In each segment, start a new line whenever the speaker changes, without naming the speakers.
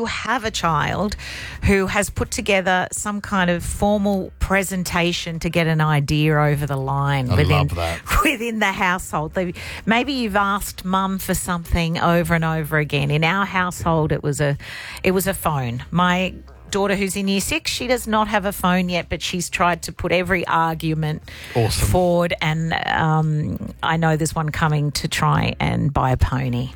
you have a child who has put together some kind of formal presentation to get an idea over the line within the household. Maybe you've asked mum for something over and over again. In our household, it was a phone. My daughter, who's in year 6, she does not have a phone yet, but she's tried to put every argument forward, and I know there's one coming to try and buy a pony.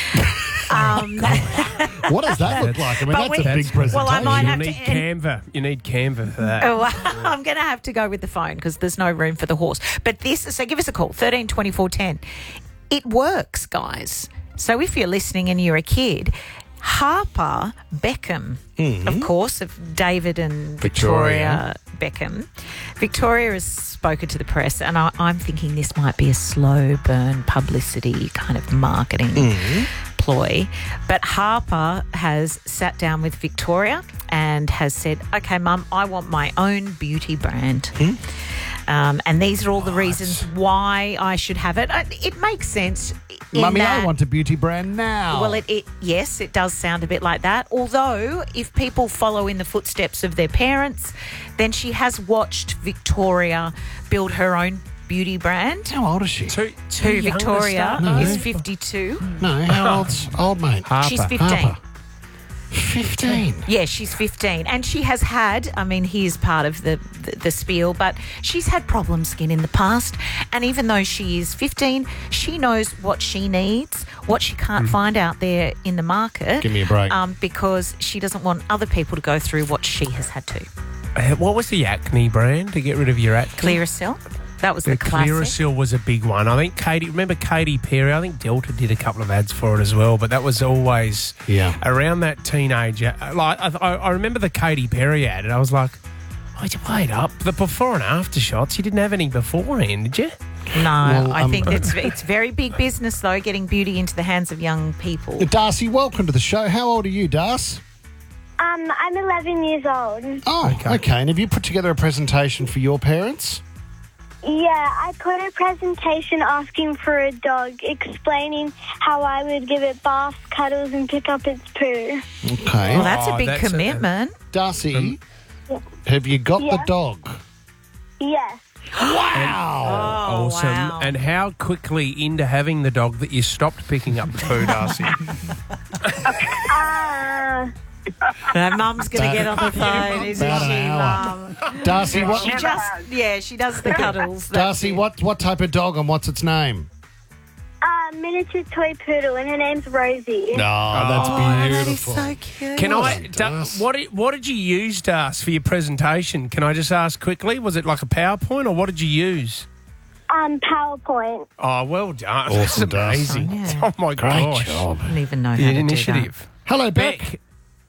What does that look like? I mean, that's a big presentation.
Well, I might have
You need Canva for that.
I'm going to have to go with the phone because there's no room for the horse. But so give us a call, 13 24 10. It works, guys. So if you're listening and you're a kid, Harper Beckham, of course, of David and Victoria Beckham. Victoria has spoken to the press, and I'm thinking this might be a slow burn publicity kind of marketing ploy. But Harper has sat down with Victoria and has said, okay, Mum, I want my own beauty brand. And these are all the reasons why I should have it. It makes sense.
Mummy, I want a beauty brand now.
Well, yes, it does sound a bit like that. Although, if people follow in the footsteps of their parents, then she has watched Victoria build her own beauty brand.
How old is she?
Who Victoria is 52.
No, how old's old mate?
Harper.
She's 15.
Harper. 15?
Yeah, she's 15. And she has had, I mean, he is part of the spiel, but she's had problem skin in the past. And even though she is 15, she knows what she needs, what she can't find out there in the market.
Give me a break.
Because she doesn't want other people to go through what she has had to.
What was the acne brand to get rid of your acne?
Clearasil. That was the classic.
Clearasil was a big one. I think remember Katy Perry? I think Delta did a couple of ads for it as well, but that was always around that teenager. Like I remember the Katy Perry ad, and I was like, wait up. The before and after shots, you didn't have any beforehand, did you?
No, I think it's very big business, though, getting beauty into the hands of young people.
Darcy, welcome to the show. How old are you, Darcy?
I'm 11 years old.
Oh, okay. And have you put together a presentation for your parents?
Yeah, I put a presentation asking for a dog, explaining how I would give it baths, cuddles, and pick up its poo.
Okay.
Well, that's a big commitment.
Darcy, have you got the dog?
Yes.
Wow.
Awesome.
Wow.
And how quickly into having the dog that you stopped picking up the poo, Darcy?
Mum's going to get on the phone, isn't
About
she,
an hour.
Mum?
Darcy, what?
She does the cuddles.
Darcy, what type of dog and what's its name?
Miniature toy poodle, and her name's Rosie.
That's
That is
beautiful.
so cute.
Can what did you use, Darcy, for your presentation? Can I just ask quickly? Was it like a PowerPoint, or what did you use?
PowerPoint.
Oh, well done.
Awesome,
That's amazing.
Darcy.
Oh, my
Great
gosh.
job.
I don't even know how
The
to do
initiative.
Hello, Beck.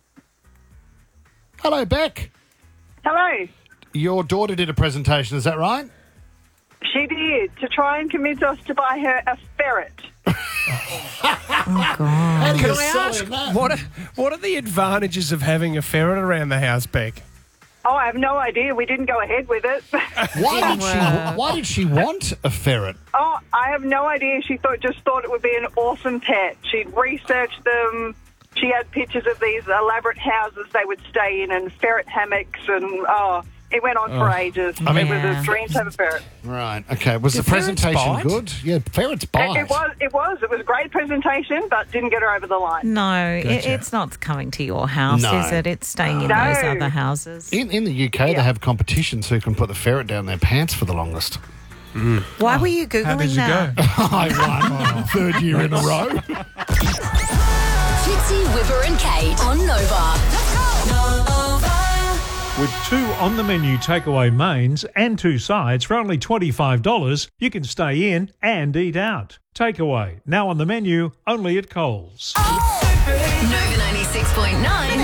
Hello, Beck.
Hello.
Your daughter did a presentation, is that right?
She did, to try and convince us to buy her a ferret.
Oh, God.
How do
Can
you
I
sell
ask,
him that?
what are the advantages of having a ferret around the house, Beck?
Oh, I have no idea. We didn't go ahead with it.
Why did she want a ferret?
Oh, I have no idea. She just thought it would be an awesome pet. She'd researched them. She had pictures of these elaborate houses they would stay in and ferret hammocks and, it went on for ages. It was a dream to have a ferret.
Right, okay. Was the
ferrets
presentation
bite?
good? Yeah, ferrets bite.
It was. It was a great presentation, but didn't get her over the line.
No, it's not coming to your house,
No.
is it? It's staying in those other houses.
In the UK, they have competitions who can put the ferret down their pants for the longest.
Why were you Googling
How did you
that?
go?
I won. Third year in a row.
Fitzy, Whipper and Kate on Nova.
With 2 on-the-menu takeaway mains and 2 sides for only $25, you can stay in and eat out. Takeaway, now on the menu, only at Coles.
Nova 96.9.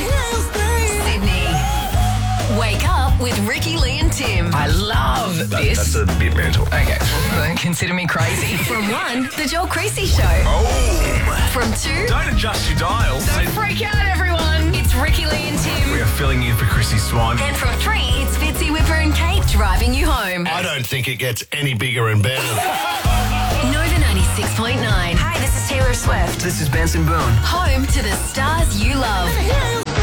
Sydney. Wake up with Ricky, Lee and Tim.
I love this. That's a bit mental. Okay.
Don't consider me crazy. From 1, The Joel Creasy Show.
Oh.
From 2,
Don't adjust your dials.
Don't freak out, everyone. It's Ricky, Lee and Tim.
We are filling in for Chrissy Swan.
And from 3, it's Fitzy, Whipper and Kate driving you home.
I don't think it gets any bigger and better.
Nova 96.9.
Hi, this is Taylor Swift.
This is Benson Boone.
Home to the stars you love.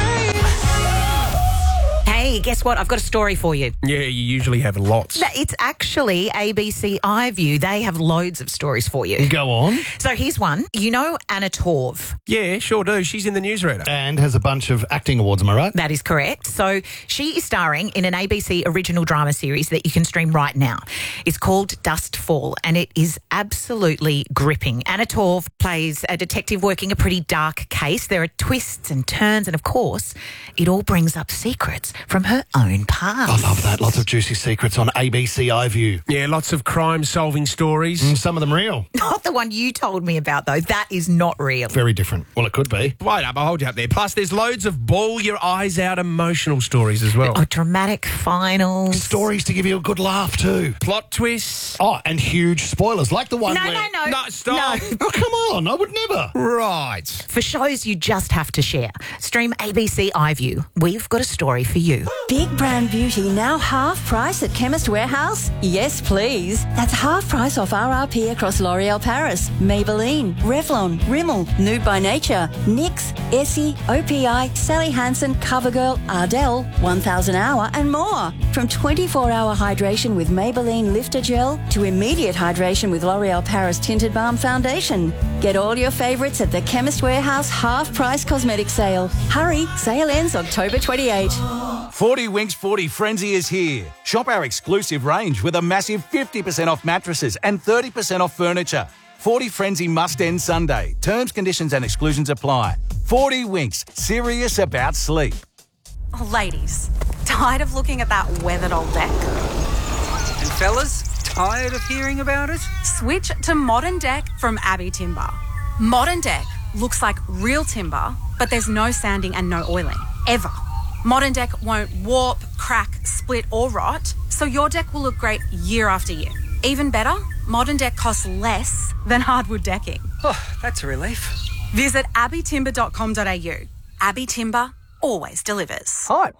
guess what? I've got a story for you.
Yeah, you usually have lots.
No, it's actually ABC iView. They have loads of stories for you.
Go on.
So here's one. You know Anna Torv?
Yeah, sure do. She's in the newsreader.
And has a bunch of acting awards, am I right?
That is correct. So she is starring in an ABC original drama series that you can stream right now. It's called Dust Fall, and it is absolutely gripping. Anna Torv plays a detective working a pretty dark case. There are twists and turns, and of course, it all brings up secrets from her own past.
I love that. Lots of juicy secrets on ABC iView.
Yeah, lots of crime-solving stories.
Some of them real.
Not the one you told me about, though. That is not real.
Very different. Well, it could be.
Wait up, I'll hold you up there. Plus, there's loads of bawl-your-eyes-out emotional stories as well.
Oh, dramatic finals.
Stories to give you a good laugh too.
Plot twists.
Oh, and huge spoilers like the one
No,
where...
no.
No, stop.
No.
Oh, come on. I would never.
Right.
For shows you just have to share, stream ABC iView. We've got a story for you.
Big brand beauty now half price at Chemist Warehouse? Yes, please. That's half price off RRP across L'Oreal Paris, Maybelline, Revlon, Rimmel, Nude by Nature, NYX, Essie, OPI, Sally Hansen, CoverGirl, Ardell, 1000 Hour and more. From 24-hour hydration with Maybelline Lifter Gel to immediate hydration with L'Oreal Paris Tinted Balm Foundation. Get all your favourites at the Chemist Warehouse half price cosmetic sale. Hurry, sale ends October 28.
40 Winks 40 Frenzy is here. Shop our exclusive range with a massive 50% off mattresses and 30% off furniture. 40 Frenzy must end Sunday. Terms, conditions and exclusions apply. 40 Winks, serious about sleep.
Oh, ladies, tired of looking at that weathered old deck?
And fellas, tired of hearing about it?
Switch to Modern Deck from Abbey Timber. Modern Deck looks like real timber, but there's no sanding and no oiling, ever. Modern Deck won't warp, crack, split or rot, so your deck will look great year after year. Even better, Modern Deck costs less than hardwood decking.
Oh, that's a relief.
Visit abbeytimber.com.au. Abbey Timber always delivers.
Hype.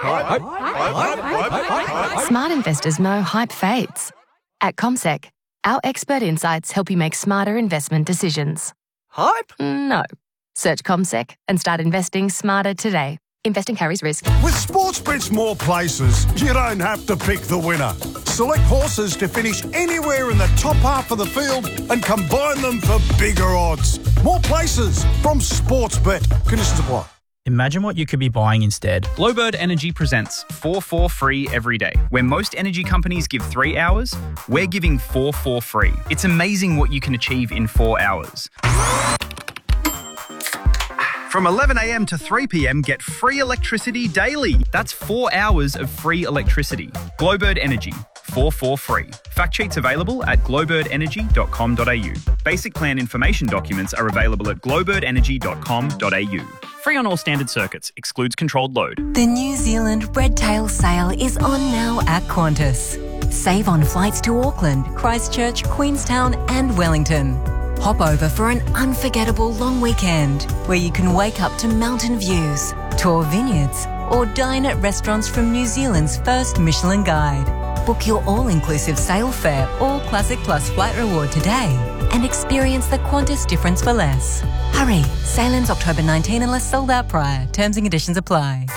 Smart investors know hype fades. At CommSec, our expert insights help you make smarter investment decisions.
Hype?
No. Search CommSec and start investing smarter today. Investing carries risk.
With Sportsbet's more places, you don't have to pick the winner. Select horses to finish anywhere in the top half of the field and combine them for bigger odds. More places from Sportsbet. Conditions apply.
Imagine what you could be buying instead.
Glowbird Energy presents 4 for free every day. Where most energy companies give 3 hours, we're giving 4 for free. It's amazing what you can achieve in 4 hours. From 11 a.m. to 3 p.m, get free electricity daily. That's 4 hours of free electricity. Glowbird Energy, 4 for free. Fact sheets available at glowbirdenergy.com.au. Basic plan information documents are available at glowbirdenergy.com.au. Free on all standard circuits. Excludes controlled load.
The New Zealand Redtail sale is on now at Qantas. Save on flights to Auckland, Christchurch, Queenstown and Wellington. Hop over for an unforgettable long weekend where you can wake up to mountain views, tour vineyards or dine at restaurants from New Zealand's first Michelin Guide. Book your all-inclusive sail fare or Classic Plus flight reward today and experience the Qantas difference for less. Hurry, sale ends October 19 unless sold out prior. Terms and conditions apply.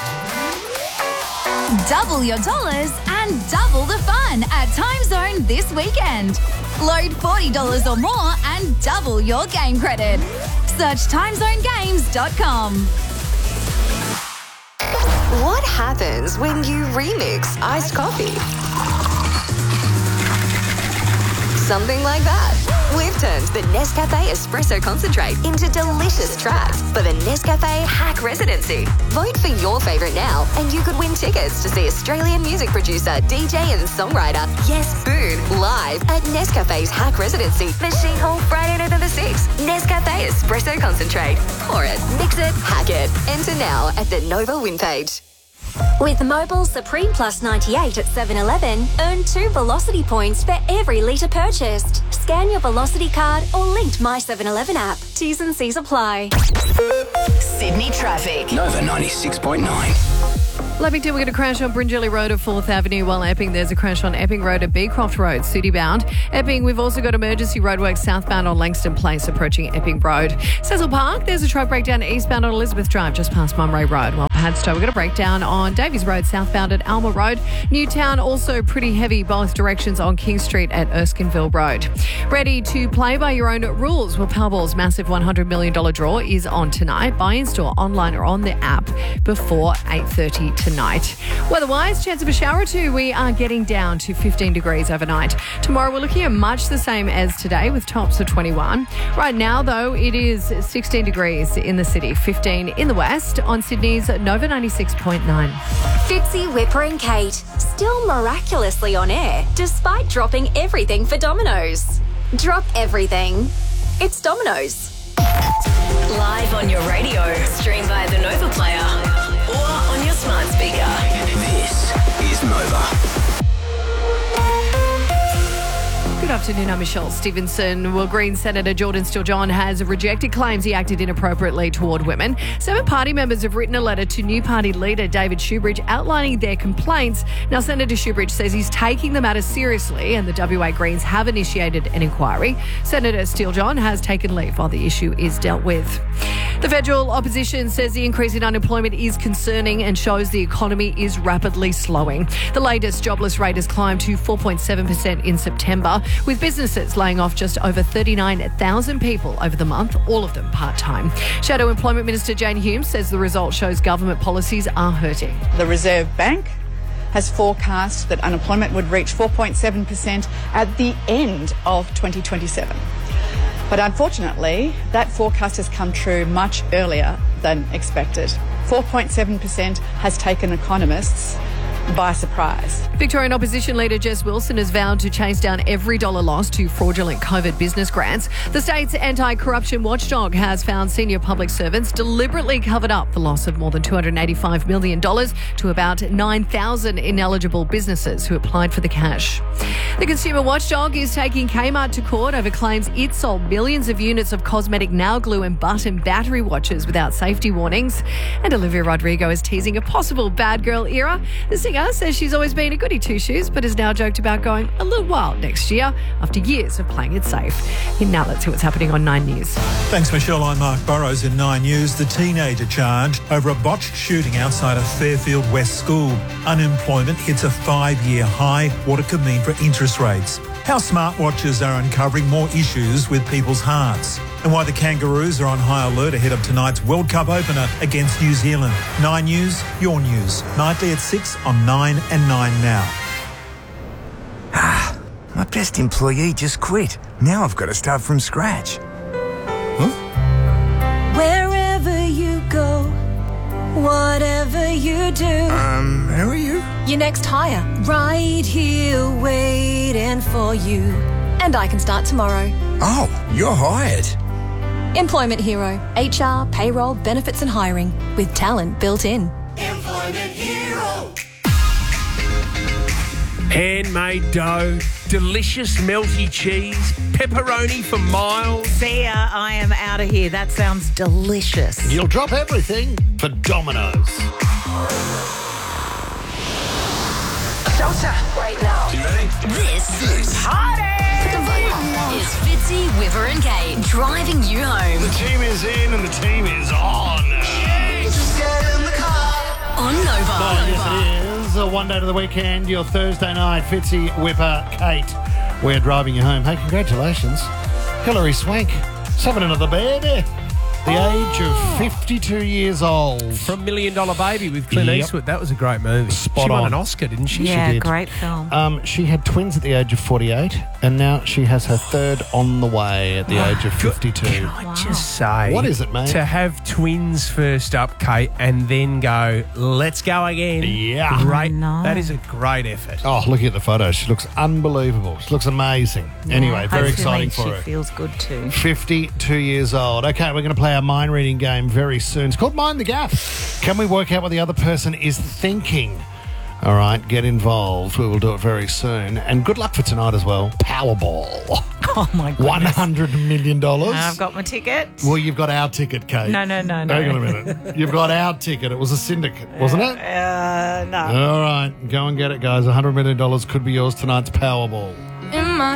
Double your dollars and double the fun at Time Zone this weekend. Load $40 or more and double your game credit. Search timezonegames.com.
What happens when you remix iced coffee? Something like that. We've turned the Nescafe Espresso Concentrate into delicious tracks for the Nescafe Hack Residency. Vote for your favourite now and you could win tickets to see Australian music producer, DJ and songwriter Yes Spoon live at Nescafe's Hack Residency, Machine Hall, Friday, November 6th. Nescafe Espresso Concentrate. Pour it, mix it, hack it. Enter now at the Nova win page.
With Mobile Supreme Plus 98 at 7-Eleven, earn 2 Velocity points for every litre purchased. Scan your Velocity card or linked My 7-Eleven app. T's and C's apply.
Sydney traffic.
Nova 96.9.
Lavington, we're going to crash on Bringelly Road at 4th Avenue, while Epping, there's a crash on Epping Road at Beecroft Road, city bound. Epping, we've also got emergency roadworks southbound on Langston Place approaching Epping Road. Cecil Park, there's a truck breakdown eastbound on Elizabeth Drive just past Munray Road. While Padstow. We've got a breakdown on Davies Road, southbound at Alma Road. Newtown also pretty heavy both directions on King Street at Erskineville Road. Ready to play by your own rules? Well, Powerball's massive $100 million draw is on tonight. Buy in store, online or on the app before 8:30 tonight. Weather-wise, chance of a shower or two. We are getting down to 15 degrees overnight. Tomorrow we're looking at much the same as today with tops of 21. Right now, though, it is 16 degrees in the city, 15 in the west on Sydney's Nova 96.9.
Fitzy, Whipper and Kate, still miraculously on air despite dropping everything for Domino's. Drop everything. It's Domino's.
Live on your radio, stream via the Nova Player, or on your smart speaker.
This is Nova.
Good afternoon, I'm Michelle Stevenson. Well, Green Senator Jordan Steele-John has rejected claims he acted inappropriately toward women. 7 party members have written a letter to new party leader David Shoebridge outlining their complaints. Now, Senator Shoebridge says he's taking the matter seriously and the WA Greens have initiated an inquiry. Senator Steele-John has taken leave while the issue is dealt with. The federal opposition says the increase in unemployment is concerning and shows the economy is rapidly slowing. The latest jobless rate has climbed to 4.7% in September, with businesses laying off just over 39,000 people over the month, all of them part-time. Shadow Employment Minister Jane Humes says the result shows government policies are hurting.
The Reserve Bank has forecast that unemployment would reach 4.7% at the end of 2027. But unfortunately, that forecast has come true much earlier than expected. 4.7% has taken economists by surprise.
Victorian opposition leader Jess Wilson has vowed to chase down every dollar lost to fraudulent COVID business grants. The state's anti-corruption watchdog has found senior public servants deliberately covered up the loss of more than $285 million to about 9,000 ineligible businesses who applied for the cash. The consumer watchdog is taking Kmart to court over claims it sold millions of units of cosmetic nail glue and button battery watches without safety warnings. And Olivia Rodrigo is teasing a possible bad girl era. The singer says she's always been a goody two-shoes, but has now joked about going a little wild next year after years of playing it safe. And now let's see what's happening on 9 News.
Thanks, Michelle. I'm Mark Burrows in 9 News. The teenager charged over a botched shooting outside a Fairfield West school. Unemployment hits a 5-year high. What it could mean for interest rates. How smartwatches are uncovering more issues with people's hearts. And why the Kangaroos are on high alert ahead of tonight's World Cup opener against New Zealand. 9 News, your news. Nightly at 6 on 9 and 9 now.
My best employee just quit. Now I've got to start from scratch.
Wherever you go, whatever you do.
Who are you?
Your next hire. Right here waiting for you. And I can start tomorrow.
Oh, you're hired.
Employment Hero. HR, payroll, benefits and hiring. With talent built in.
Employment Hero.
Handmade dough, delicious melty cheese, pepperoni for miles.
See ya, I am out of here. That sounds delicious.
You'll drop everything for Domino's.
Showtime right now.
You ready?
This is Fitzy, Whipper and Kate driving you home.
The team is in and the team is on.
Just get in the car.
On Nova.
Yes, it is. One day to the weekend, your Thursday night, Fitzy, Whipper, Kate. We're driving you home. Hey, congratulations. Hilary Swank, having another baby. The age of 52 years old.
From $1 Million Baby with Clint Eastwood. That was a great movie.
Spot
she won
on.
an Oscar, didn't she?
Yeah,
She did.
great film.
She had twins at the age of 48, and now she has her third on the way at the age of 52.
Can I just say...
What is it, mate?
To have twins first up, Kate, and then go, let's go again.
Yeah.
Great.
No.
That is a great effort.
Oh, look at the photos. She looks unbelievable. She looks amazing. Anyway, very exciting for
she
her.
feels good too.
52 years old. Okay, we're going to play our mind reading game very soon. It's called Mind the Gap. Can we work out what the other person is thinking? All right, get involved. We will do it very soon. And good luck for tonight as well. Powerball.
Oh, my goodness.
$100 million.
I've got my ticket.
Well, you've got our ticket, Kate.
No.
Hang on a minute. You've got our ticket. It was a syndicate, wasn't it?
No.
All right, go and get it, guys. $100 million could be yours tonight's Powerball.